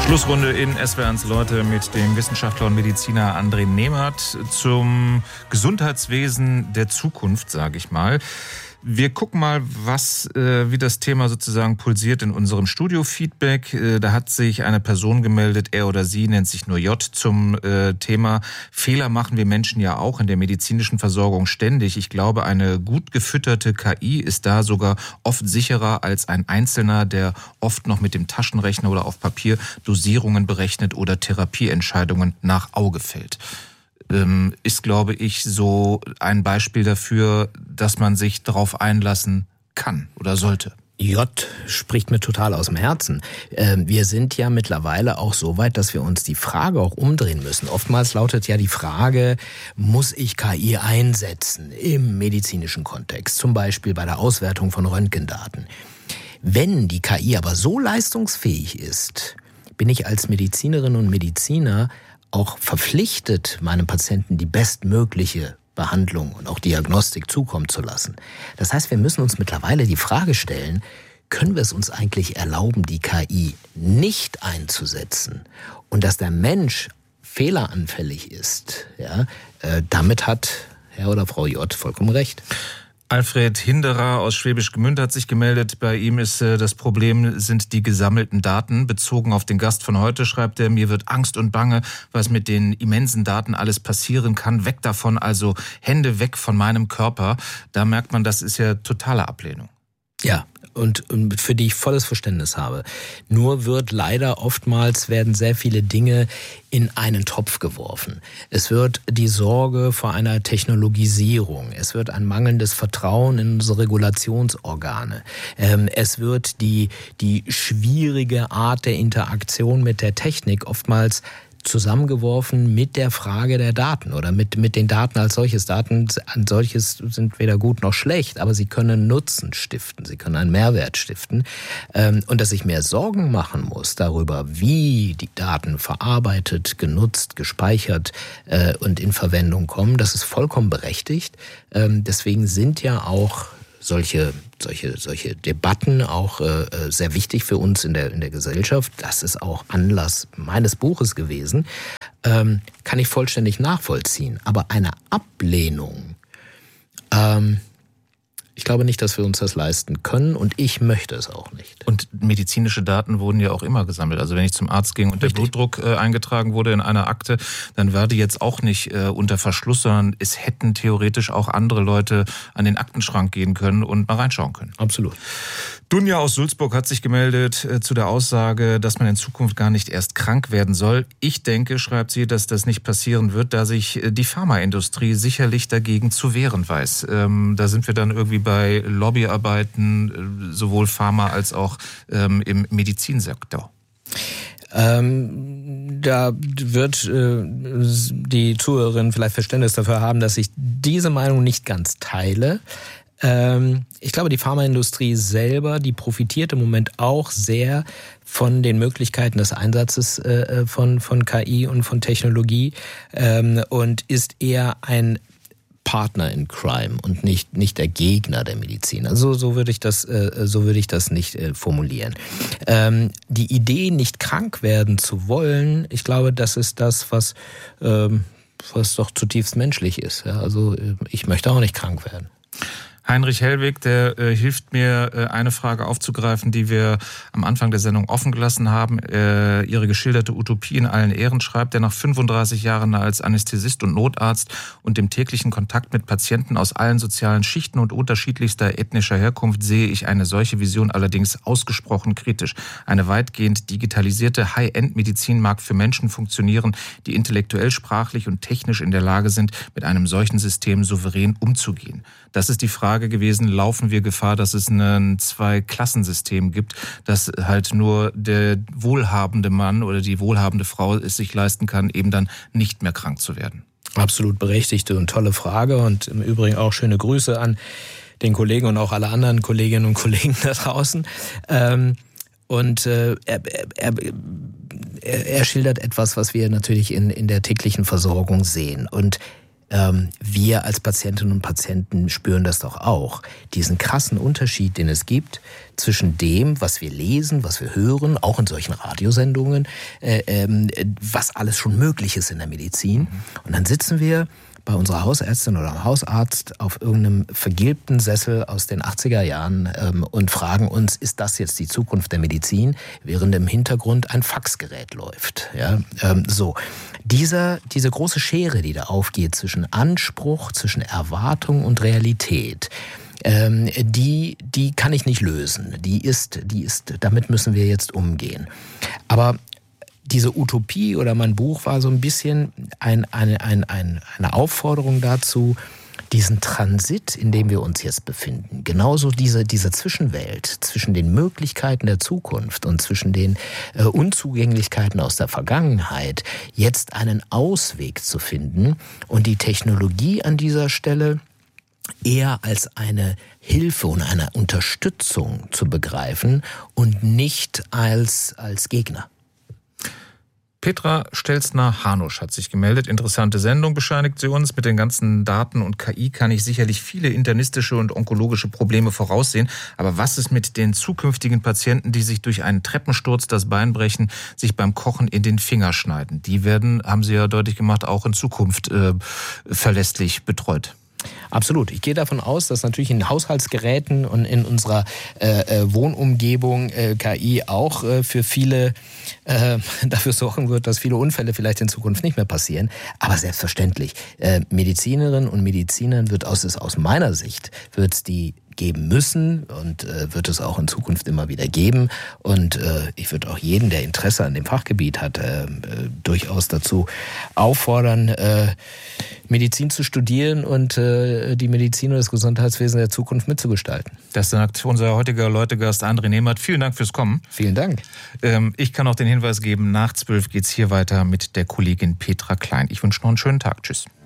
Schlussrunde in SWR1 Leute mit dem Wissenschaftler und Mediziner André Nehmert zum Gesundheitswesen der Zukunft, sage ich mal. Wir gucken mal, wie das Thema sozusagen pulsiert in unserem Studio-Feedback. Da hat sich eine Person gemeldet, er oder sie nennt sich nur J, zum Thema Fehler machen wir Menschen ja auch in der medizinischen Versorgung ständig. Ich glaube, eine gut gefütterte KI ist da sogar oft sicherer als ein Einzelner, der oft noch mit dem Taschenrechner oder auf Papier Dosierungen berechnet oder Therapieentscheidungen nach Auge fällt. Ist, glaube ich, so ein Beispiel dafür, dass man sich darauf einlassen kann oder sollte. J spricht mir total aus dem Herzen. Wir sind ja mittlerweile auch so weit, dass wir uns die Frage auch umdrehen müssen. Oftmals lautet ja die Frage, muss ich KI einsetzen im medizinischen Kontext, zum Beispiel bei der Auswertung von Röntgendaten. Wenn die KI aber so leistungsfähig ist, bin ich als Medizinerin und Mediziner auch verpflichtet, meinem Patienten die bestmögliche Behandlung und auch Diagnostik zukommen zu lassen. Das heißt, wir müssen uns mittlerweile die Frage stellen, können wir es uns eigentlich erlauben, die KI nicht einzusetzen und dass der Mensch fehleranfällig ist? Ja, damit hat Herr oder Frau J vollkommen recht. Alfred Hinderer aus Schwäbisch Gmünd hat sich gemeldet. Bei ihm ist das Problem, sind die gesammelten Daten. Bezogen auf den Gast von heute schreibt er, mir wird Angst und Bange, was mit den immensen Daten alles passieren kann. Weg davon, also Hände weg von meinem Körper. Da merkt man, das ist ja totale Ablehnung. Ja, und für die ich volles Verständnis habe. Nur werden sehr viele Dinge in einen Topf geworfen. Es wird die Sorge vor einer Technologisierung. Es wird ein mangelndes Vertrauen in unsere Regulationsorgane. Es wird die schwierige Art der Interaktion mit der Technik oftmals zusammengeworfen mit der Frage der Daten oder mit den Daten als solches. Daten als solches sind weder gut noch schlecht, aber sie können Nutzen stiften, sie können einen Mehrwert stiften. Und dass ich mir Sorgen machen muss darüber, wie die Daten verarbeitet, genutzt, gespeichert und in Verwendung kommen, das ist vollkommen berechtigt. Deswegen sind ja auch solche Debatten auch sehr wichtig für uns in der Gesellschaft. Das ist auch Anlass meines Buches gewesen. Kann ich vollständig nachvollziehen. Aber eine Ablehnung, ich glaube nicht, dass wir uns das leisten können und ich möchte es auch nicht. Und medizinische Daten wurden ja auch immer gesammelt. Also wenn ich zum Arzt ging und der Blutdruck eingetragen wurde in einer Akte, dann war die jetzt auch nicht unter Verschluss, sondern es hätten theoretisch auch andere Leute an den Aktenschrank gehen können und mal reinschauen können. Absolut. Dunja aus Sulzburg hat sich gemeldet zu der Aussage, dass man in Zukunft gar nicht erst krank werden soll. Ich denke, schreibt sie, dass das nicht passieren wird, da sich die Pharmaindustrie sicherlich dagegen zu wehren weiß. Da sind wir dann irgendwie bei Lobbyarbeiten, sowohl Pharma als auch im Medizinsektor. Da wird die Zuhörerin vielleicht Verständnis dafür haben, dass ich diese Meinung nicht ganz teile. Ich glaube, die Pharmaindustrie selber, die profitiert im Moment auch sehr von den Möglichkeiten des Einsatzes von KI und von Technologie und ist eher ein Partner in Crime und nicht der Gegner der Medizin. Also so würde ich das nicht formulieren. Die Idee, nicht krank werden zu wollen, ich glaube, das ist das, was doch zutiefst menschlich ist. Ja, also ich möchte auch nicht krank werden. Heinrich Hellwig, der hilft mir, eine Frage aufzugreifen, die wir am Anfang der Sendung offen gelassen haben. Ihre geschilderte Utopie in allen Ehren schreibt er, nach 35 Jahren als Anästhesist und Notarzt und dem täglichen Kontakt mit Patienten aus allen sozialen Schichten und unterschiedlichster ethnischer Herkunft sehe ich eine solche Vision allerdings ausgesprochen kritisch. Eine weitgehend digitalisierte High-End-Medizin mag für Menschen funktionieren, die intellektuell, sprachlich und technisch in der Lage sind, mit einem solchen System souverän umzugehen. Das ist die Frage gewesen, laufen wir Gefahr, dass es ein Zwei-Klassensystem gibt, dass halt nur der wohlhabende Mann oder die wohlhabende Frau es sich leisten kann, eben dann nicht mehr krank zu werden? Absolut berechtigte und tolle Frage und im Übrigen auch schöne Grüße an den Kollegen und auch alle anderen Kolleginnen und Kollegen da draußen. Und er schildert etwas, was wir natürlich in der täglichen Versorgung sehen. Und Wir als Patientinnen und Patienten spüren das doch auch. Diesen krassen Unterschied, den es gibt zwischen dem, was wir lesen, was wir hören, auch in solchen Radiosendungen, was alles schon möglich ist in der Medizin. Und dann sitzen wir bei unserer Hausärztin oder am Hausarzt auf irgendeinem vergilbten Sessel aus den 80er Jahren und fragen uns, ist das jetzt die Zukunft der Medizin, während im Hintergrund ein Faxgerät läuft. Ja, so. Diese große Schere, die da aufgeht zwischen Anspruch, zwischen Erwartung und Realität, die kann ich nicht lösen. Die ist, damit müssen wir jetzt umgehen. Aber diese Utopie oder mein Buch war so ein bisschen eine Aufforderung dazu, diesen Transit, in dem wir uns jetzt befinden, genauso diese Zwischenwelt zwischen den Möglichkeiten der Zukunft und zwischen den Unzugänglichkeiten aus der Vergangenheit, jetzt einen Ausweg zu finden und die Technologie an dieser Stelle eher als eine Hilfe und eine Unterstützung zu begreifen und nicht als Gegner. Petra Stelzner-Hanusch hat sich gemeldet. Interessante Sendung, bescheinigt sie uns. Mit den ganzen Daten und KI kann ich sicherlich viele internistische und onkologische Probleme voraussehen. Aber was ist mit den zukünftigen Patienten, die sich durch einen Treppensturz das Bein brechen, sich beim Kochen in den Finger schneiden? Die werden, haben Sie ja deutlich gemacht, auch in Zukunft verlässlich betreut. Absolut. Ich gehe davon aus, dass natürlich in Haushaltsgeräten und in unserer Wohnumgebung KI auch für viele dafür sorgen wird, dass viele Unfälle vielleicht in Zukunft nicht mehr passieren. Aber selbstverständlich, Medizinerinnen und Medizinern wird aus meiner Sicht, wird es die geben müssen und wird es auch in Zukunft immer wieder geben. Und ich würde auch jeden, der Interesse an dem Fachgebiet hat, durchaus dazu auffordern, Medizin zu studieren und die Medizin und das Gesundheitswesen der Zukunft mitzugestalten. Das sagt unser heutiger Leutegast André Nehmert. Vielen Dank fürs Kommen. Vielen Dank. Ich kann auch den Hinweis geben, nach 12 geht's hier weiter mit der Kollegin Petra Klein. Ich wünsche noch einen schönen Tag. Tschüss.